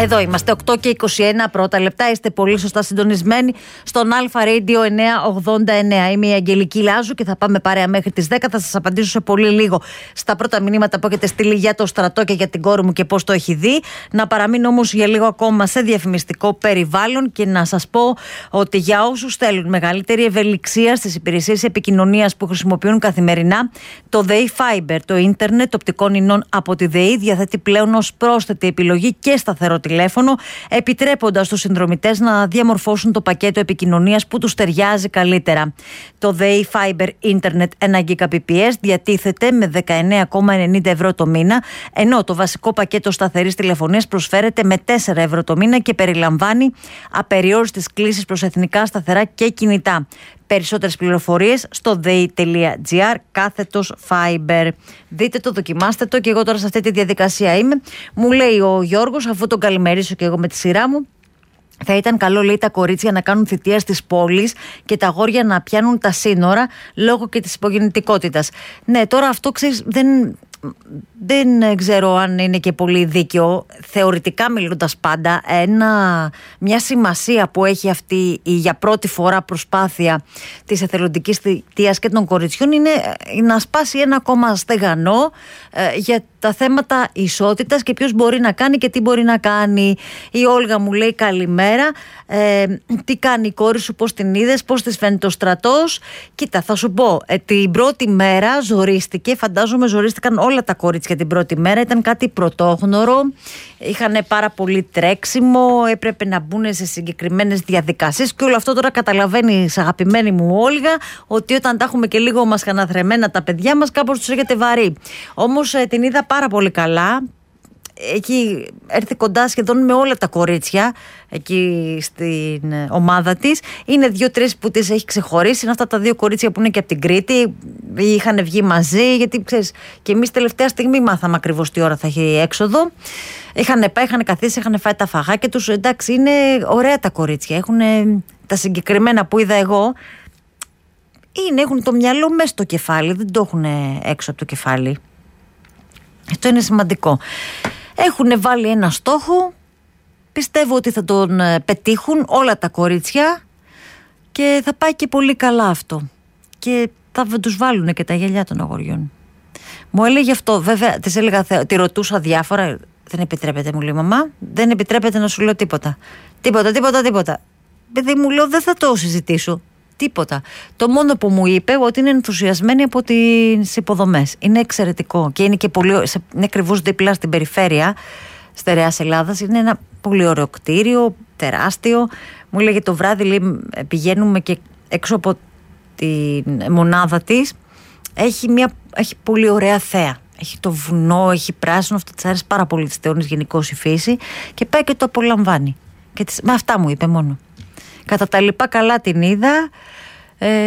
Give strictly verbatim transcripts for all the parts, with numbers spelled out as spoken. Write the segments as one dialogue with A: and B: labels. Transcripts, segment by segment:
A: Εδώ είμαστε, οκτώ και είκοσι ένα πρώτα λεπτά. Είστε πολύ σωστά συντονισμένοι στον Αλφα Radio εννιακόσια ογδόντα εννέα. Είμαι η Αγγελική Λάζου και θα πάμε παρέα μέχρι τις δέκα. Θα σας απαντήσω σε πολύ λίγο στα πρώτα μηνύματα που έχετε στείλει για το στρατό και για την κόρη μου και πώς το έχει δει. Να παραμείνω όμως για λίγο ακόμα σε διαφημιστικό περιβάλλον και να σας πω ότι για όσους θέλουν μεγαλύτερη ευελιξία στις υπηρεσίες επικοινωνίας που χρησιμοποιούν καθημερινά, το ΔΕΗ Fiber, το ίντερνετ οπτικών ινών από τη ΔΕΗ, διαθέτει πλέον ως πρόσθετη επιλογή και σταθερό τηλέφωνο, επιτρέποντας στους συνδρομητές να διαμορφώσουν το πακέτο επικοινωνίας που τους ταιριάζει καλύτερα. Το ΔΕΗ Fiber Internet ένα Gbps διατίθεται με δεκαεννέα κόμμα ενενήντα ευρώ το μήνα, ενώ το βασικό πακέτο σταθερής τηλεφωνίας προσφέρεται με τέσσερα ευρώ το μήνα και περιλαμβάνει απεριόριστες κλήσεις προς εθνικά σταθερά και κινητά. Περισσότερες πληροφορίες στο dei.gr κάθετος Fiber. Δείτε το, δοκιμάστε το, και εγώ τώρα σε αυτή τη διαδικασία είμαι. Μου λέει ο Γιώργος, αφού τον καλημερίσω και εγώ με τη σειρά μου, θα ήταν καλό, λέει, τα κορίτσια να κάνουν θητεία στις πόλεις και τα αγόρια να πιάνουν τα σύνορα λόγω και της υπογεννητικότητας. Ναι, τώρα αυτό, ξέρεις, δεν... Δεν ξέρω αν είναι και πολύ δίκαιο, θεωρητικά μιλώντας πάντα. Ένα, μια σημασία που έχει αυτή η για πρώτη φορά προσπάθεια της εθελοντικής θητείας και των κοριτσιών είναι να σπάσει ένα ακόμα στεγανό ε, για τα θέματα ισότητας και ποιος μπορεί να κάνει και τι μπορεί να κάνει. Η Όλγα μου λέει καλημέρα, ε, τι κάνει η κόρη σου, πώς την είδες, πώς της φαίνεται ο στρατός. Κοίτα, θα σου πω, ε, την πρώτη μέρα ζορίστηκε, φαντάζομαι ζορίστηκαν όλα τα κορίτσια την πρώτη μέρα, ήταν κάτι πρωτόγνωρο, είχαν πάρα πολύ τρέξιμο, έπρεπε να μπουν σε συγκεκριμένες διαδικασίες και όλο αυτό τώρα καταλαβαίνεις, αγαπημένη μου Όλγα, ότι όταν τα έχουμε και λίγο μασχαναθρεμμένα τα παιδιά μας, κάπως τους έχετε βαρύ. Όμως ε, την είδα πάρα πολύ καλά. Έχει έρθει κοντά σχεδόν με όλα τα κορίτσια εκεί στην ομάδα της. Είναι δύο-τρεις που τις έχει ξεχωρίσει. Είναι αυτά τα δύο κορίτσια που είναι και από την Κρήτη. Είχαν βγει μαζί, γιατί ξέρεις, και εμείς τελευταία στιγμή μάθαμε ακριβώς τι ώρα θα έχει έξοδο. Είχαν πάει, είχαν καθίσει, είχαν φάει τα φαγάκια τους. Εντάξει, είναι ωραία τα κορίτσια. Έχουν τα συγκεκριμένα που είδα εγώ. Είναι, έχουν το μυαλό μέσα στο κεφάλι, δεν το έχουν έξω από το κεφάλι. Αυτό είναι σημαντικό. Έχουν βάλει ένα στόχο, πιστεύω ότι θα τον πετύχουν όλα τα κορίτσια και θα πάει και πολύ καλά αυτό. Και θα τους βάλουν και τα γυαλιά των αγοριών. Μου έλεγε αυτό, βέβαια, της έλεγα, τη ρωτούσα διάφορα, δεν επιτρέπεται, μου λέει, μαμά, δεν επιτρέπεται να σου λέω τίποτα. Τίποτα, τίποτα, τίποτα. Παιδί μου, λέω, δεν θα το συζητήσω. Τίποτα. Το μόνο που μου είπε ότι είναι ενθουσιασμένη από τις υποδομές. Είναι εξαιρετικό και είναι και πολύ, είναι ακριβώς δίπλα στην περιφέρεια στερεάς Ελλάδας. Είναι ένα πολύ ωραίο κτίριο, τεράστιο. Μου έλεγε το βράδυ, λέει, πηγαίνουμε και έξω από τη μονάδα της. Έχει, μια, έχει πολύ ωραία θέα. Έχει το βουνό, έχει πράσινο, αυτό της άρεσε πάρα πολύ της Θεόνης γενικώς η φύση και πάει και το απολαμβάνει. Και της, με αυτά μου είπε μόνο. Κατά τα λοιπά καλά την είδα, ε,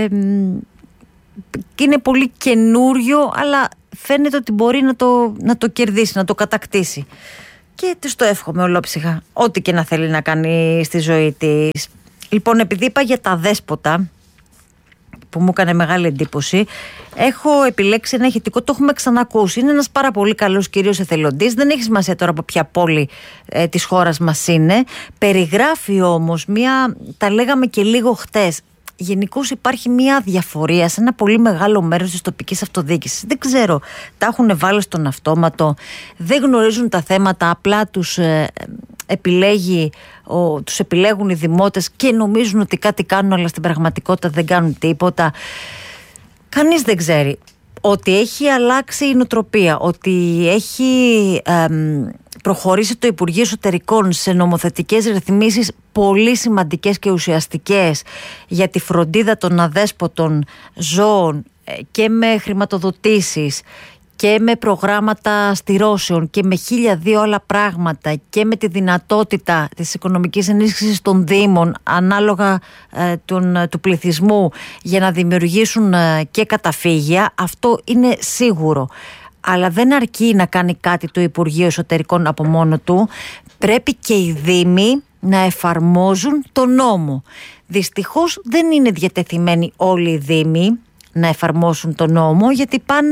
A: και είναι πολύ καινούριο, αλλά φαίνεται ότι μπορεί να το, να το κερδίσει, να το κατακτήσει. Και της το εύχομαι ολόψυχα, ό,τι και να θέλει να κάνει στη ζωή της. Λοιπόν, επειδή είπα για τα δέσποτα, που μου έκανε μεγάλη εντύπωση, έχω επιλέξει ένα ηχητικό, το έχουμε ξανακούσει. Είναι ένας πάρα πολύ καλός κύριος εθελοντής, δεν έχει σημασία τώρα από ποια πόλη ε, της χώρας μας είναι. Περιγράφει όμως μια, τα λέγαμε και λίγο χτες, γενικώς υπάρχει μια διαφορία σε ένα πολύ μεγάλο μέρος της τοπικής αυτοδιοίκησης. Δεν ξέρω, τα έχουν βάλει στον αυτόματο, δεν γνωρίζουν τα θέματα, απλά τους ε, επιλέγει, ο, τους επιλέγουν οι δημότες και νομίζουν ότι κάτι κάνουν, αλλά στην πραγματικότητα δεν κάνουν τίποτα. Κανείς δεν ξέρει. Ότι έχει αλλάξει η νοοτροπία, ότι έχει εμ, προχωρήσει το Υπουργείο Εσωτερικών σε νομοθετικές ρυθμίσεις πολύ σημαντικές και ουσιαστικές για τη φροντίδα των αδέσποτων ζώων και με χρηματοδοτήσεις και με προγράμματα στηρώσεων και με χίλια δύο άλλα πράγματα και με τη δυνατότητα της οικονομικής ενίσχυσης των δήμων ανάλογα ε, τον, του πληθυσμού για να δημιουργήσουν ε, και καταφύγια, αυτό είναι σίγουρο. Αλλά δεν αρκεί να κάνει κάτι το Υπουργείο Εσωτερικών από μόνο του, πρέπει και οι δήμοι να εφαρμόζουν τον νόμο. Δυστυχώς δεν είναι διατεθειμένοι όλοι οι δήμοι να εφαρμόσουν τον νόμο, γιατί πάνε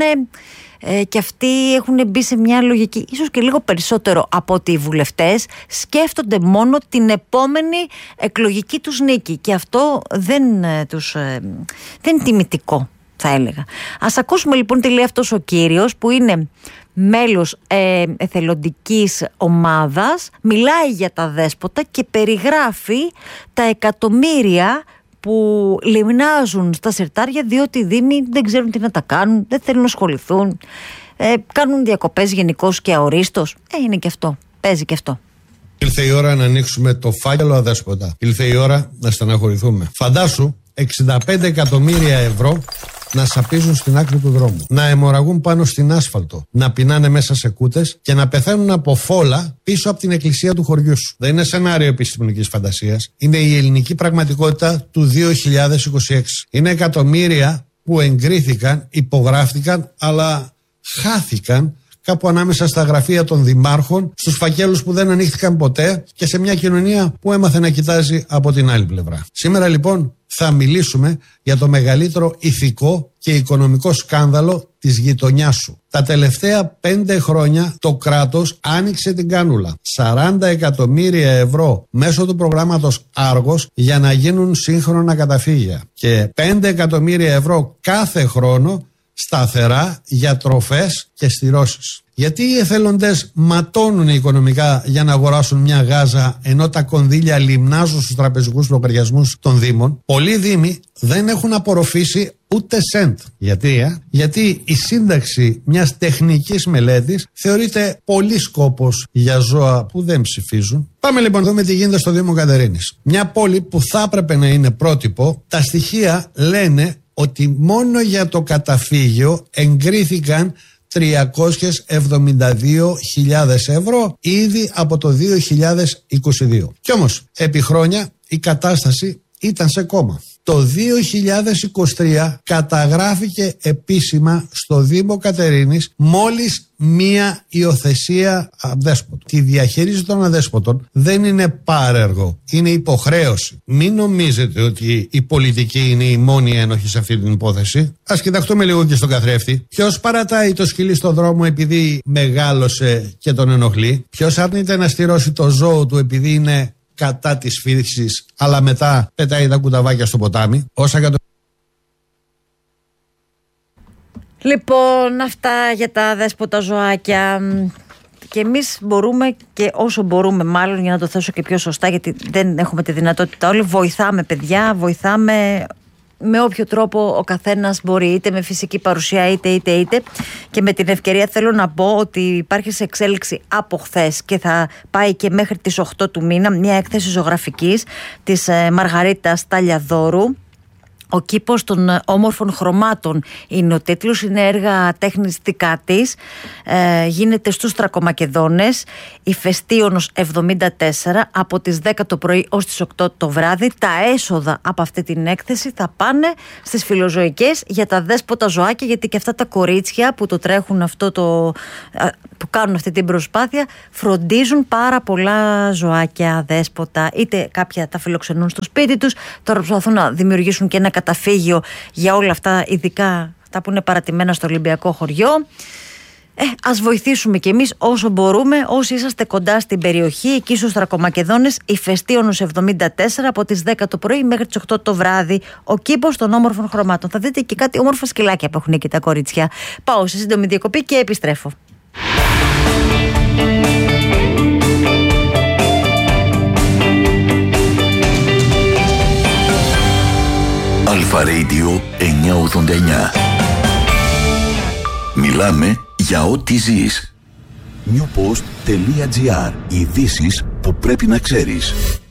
A: ε, και αυτοί έχουν μπει σε μια λογική ίσως και λίγο περισσότερο από ότι οι βουλευτές σκέφτονται μόνο την επόμενη εκλογική τους νίκη, και αυτό δεν, ε, τους, ε, δεν είναι τιμητικό, θα έλεγα. Ας ακούσουμε λοιπόν τι λέει αυτός ο κύριος, που είναι μέλος ε, εθελοντικής ομάδας, μιλάει για τα δέσποτα και περιγράφει τα εκατομμύρια που λιμνάζουν στα συρτάρια, διότι οι δήμοι δεν ξέρουν τι να τα κάνουν, δεν θέλουν να ασχοληθούν, ε, κάνουν διακοπές γενικώς και αορίστως. Ε, είναι και αυτό, παίζει και αυτό.
B: Ήρθε η ώρα να ανοίξουμε το φάκελο αδέσποτα. Ήρθε η ώρα να στεναχωρηθούμε. Φαντάσου εξήντα πέντε εκατομμύρια ευρώ να σαπίζουν στην άκρη του δρόμου, να αιμορραγούν πάνω στην άσφαλτο, να πεινάνε μέσα σε κούτες και να πεθαίνουν από φόλα πίσω από την εκκλησία του χωριού σου. Δεν είναι σενάριο επιστημονικής φαντασίας. Είναι η ελληνική πραγματικότητα του δύο χιλιάδες είκοσι έξι. Είναι εκατομμύρια που εγκρίθηκαν, υπογράφτηκαν, αλλά χάθηκαν κάπου ανάμεσα στα γραφεία των δημάρχων, στους φακέλους που δεν ανοίχθηκαν ποτέ και σε μια κοινωνία που έμαθε να κοιτάζει από την άλλη πλευρά. Σήμερα λοιπόν θα μιλήσουμε για το μεγαλύτερο ηθικό και οικονομικό σκάνδαλο της γειτονιάς σου. Τα τελευταία πέντε χρόνια το κράτος άνοιξε την κάνουλα. σαράντα εκατομμύρια ευρώ μέσω του προγράμματος Άργος για να γίνουν σύγχρονα καταφύγια και πέντε εκατομμύρια ευρώ κάθε χρόνο σταθερά για τροφές και στηρώσεις. Γιατί οι εθελοντές ματώνουν οικονομικά για να αγοράσουν μια γάζα, ενώ τα κονδύλια λιμνάζουν στους τραπεζικούς λογαριασμούς των δήμων? Πολλοί δήμοι δεν έχουν απορροφήσει ούτε σεντ. Γιατί, ε? Γιατί η σύνταξη μιας τεχνικής μελέτης θεωρείται πολύ σκόπος για ζώα που δεν ψηφίζουν. Πάμε λοιπόν να δούμε τι γίνεται στο Δήμο Κατερίνης. Μια πόλη που θα έπρεπε να είναι πρότυπο. Τα στοιχεία λένε ότι μόνο για το καταφύγιο εγκρίθηκαν τριακόσιες εβδομήντα δύο χιλιάδες ευρώ ήδη από το δύο χιλιάδες είκοσι δύο. Κι όμως, επί χρόνια η κατάσταση ήταν σε κόμμα. Το δύο χιλιάδες είκοσι τρία καταγράφηκε επίσημα στο Δήμο Κατερίνης μόλις μία υιοθεσία αδέσποτων. Τη διαχείριση των αδέσποτων δεν είναι πάρεργο, είναι υποχρέωση. Μην νομίζετε ότι η πολιτική είναι η μόνη ένοχη σε αυτή την υπόθεση. Ας κοιταχτούμε λίγο και στον καθρέφτη. Ποιος παρατάει το σκυλί στον δρόμο επειδή μεγάλωσε και τον ενοχλεί? Ποιος αρνείται να στηρώσει το ζώο του επειδή είναι κατά της φύσης, αλλά μετά πετάει τα κουταβάκια στο ποτάμι? Όσα κατο...
A: Λοιπόν, αυτά για τα δέσποτα ζωάκια. Και εμείς μπορούμε, και όσο μπορούμε μάλλον, για να το θέσω και πιο σωστά, γιατί δεν έχουμε τη δυνατότητα όλοι, βοηθάμε παιδιά, βοηθάμε με όποιο τρόπο ο καθένας μπορεί, είτε με φυσική παρουσία είτε είτε είτε. Και με την ευκαιρία θέλω να πω ότι υπάρχει σε εξέλιξη από χθες και θα πάει και μέχρι τις οκτώ του μήνα μια έκθεση ζωγραφικής της Μαργαρίτας Ταλιαδόρου. Ο κήπος των όμορφων χρωμάτων είναι ο τίτλος, είναι έργα τέχνης δικά της, ε, γίνεται στους Τρακομακεδόνες, Ηφαιστίωνος εβδομήντα τέσσερα, από τις δέκα το πρωί ως τις οκτώ το βράδυ. Τα έσοδα από αυτή την έκθεση θα πάνε στις φιλοζωικές για τα δέσποτα ζωάκια, γιατί και αυτά τα κορίτσια που το τρέχουν αυτό το, που κάνουν αυτή την προσπάθεια, φροντίζουν πάρα πολλά ζωάκια δέσποτα, είτε κάποια τα φιλοξενούν στο σπίτι τους, τώρα προσπαθούν να δημιουργήσουν και ένα καταφύγιο για όλα αυτά, ειδικά αυτά που είναι παρατημένα στο Ολυμπιακό χωριό. Ε, ας βοηθήσουμε κι εμείς όσο μπορούμε, όσοι είσαστε κοντά στην περιοχή, εκεί στους Τρακομακεδόνες, Ηφαιστίωνος εβδομήντα τέσσερα, από τις δέκα το πρωί μέχρι τις οκτώ το βράδυ, ο κήπος των όμορφων χρωμάτων. Θα δείτε και κάτι όμορφα σκυλάκια που έχουν εκεί τα κορίτσια. Πάω σε σύντομη διακοπή και επιστρέφω.
C: Αλφα Radio εννιακόσια ογδόντα εννιά. Μιλάμε για ό,τι ζεις. newpost.gr. Ειδήσεις που πρέπει να ξέρεις.